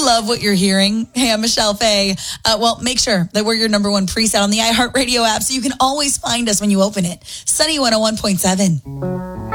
love what you're hearing? Hey, I'm Michelle Faye. Well, make sure that we're your number one preset on the iHeartRadio app so you can always find us when you open it. Sunny 101.7.